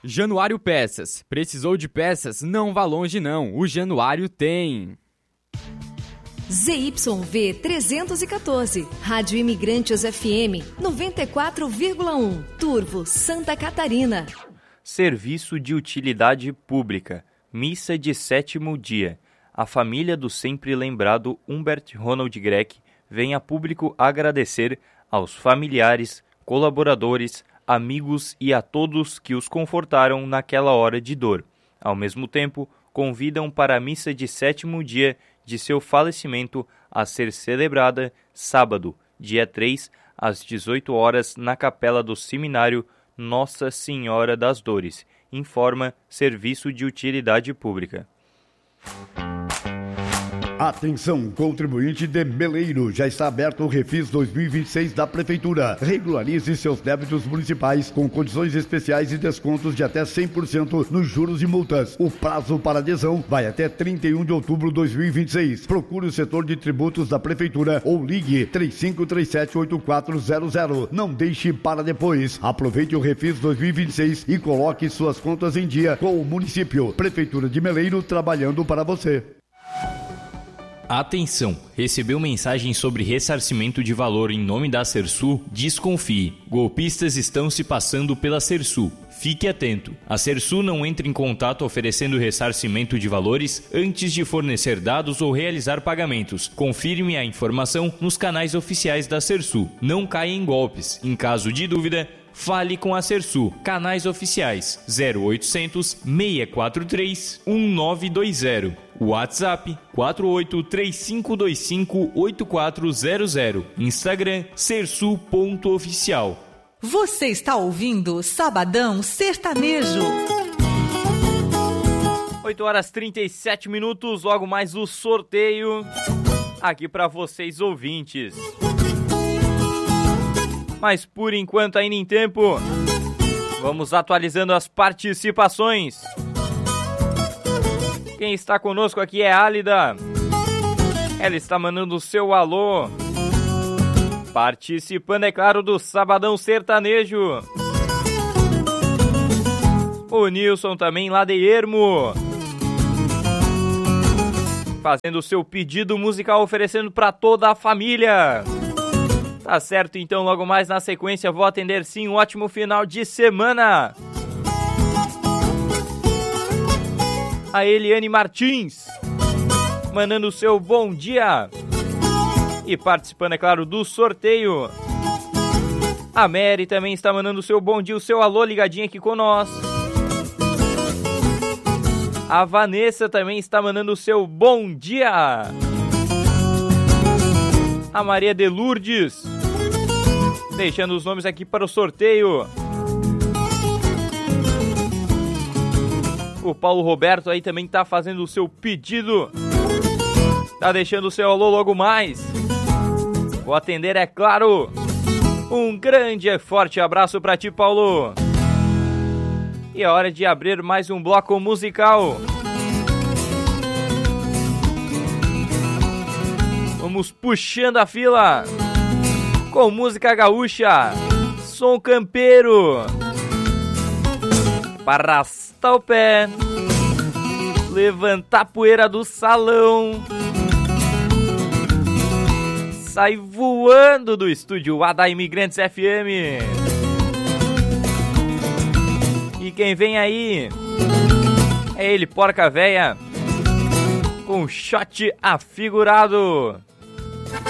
Januário Peças. Precisou de peças? Não vá longe não, o Januário tem. ZYV 314, Rádio Imigrantes FM 94,1, Turvo, Santa Catarina. Serviço de Utilidade Pública, Missa de Sétimo Dia. A família do sempre lembrado Humbert Ronald Greck vem a público agradecer aos familiares, colaboradores, amigos e a todos que os confortaram naquela hora de dor. Ao mesmo tempo, convidam para a missa de sétimo dia de seu falecimento a ser celebrada sábado, dia 3, às 18 horas, na capela do seminário Nossa Senhora das Dores, informa Serviço de Utilidade Pública. Atenção, contribuinte de Meleiro, já está aberto o Refis 2026 da Prefeitura. Regularize seus débitos municipais com condições especiais e descontos de até 100% nos juros e multas. O prazo para adesão vai até 31 de outubro de 2026. Procure o setor de tributos da Prefeitura ou ligue 3537-8400. Não deixe para depois. Aproveite o Refis 2026 e coloque suas contas em dia com o município. Prefeitura de Meleiro, trabalhando para você. Atenção! Recebeu mensagem sobre ressarcimento de valor em nome da Sersul? Desconfie. Golpistas estão se passando pela Sersul. Fique atento. A Sersul não entra em contato oferecendo ressarcimento de valores antes de fornecer dados ou realizar pagamentos. Confirme a informação nos canais oficiais da Sersul. Não caia em golpes. Em caso de dúvida, fale com a Sersul. Canais oficiais 0800 643 1920. WhatsApp 4835258400. Instagram sersul.oficial. Você está ouvindo Sabadão Sertanejo. 8 horas 37 minutos, logo mais o sorteio aqui para vocês ouvintes. Mas por enquanto ainda em tempo, vamos atualizando as participações. Quem está conosco aqui é a Álida. Ela está mandando o seu alô. Participando, é claro, do Sabadão Sertanejo. O Nilson também lá de Ermo. Fazendo o seu pedido musical, oferecendo para toda a família. Tá certo, então logo mais na sequência vou atender sim. Um ótimo final de semana. A Eliane Martins, mandando o seu bom dia. E participando, é claro, do sorteio. A Mary também está mandando o seu bom dia, o seu alô ligadinho aqui com nós. A Vanessa também está mandando o seu bom dia. A Maria de Lourdes, deixando os nomes aqui para o sorteio. O Paulo Roberto aí também tá fazendo o seu pedido. Tá deixando o seu alô logo mais. Vou atender, é claro. Um grande e forte abraço pra ti, Paulo. E é hora de abrir mais um bloco musical. Vamos puxando a fila com música gaúcha, som campeiro, para arrastar o pé, levantar a poeira do salão, sai voando do estúdio A da Imigrantes FM. E quem vem aí é ele, Porca Véia, com shot afigurado.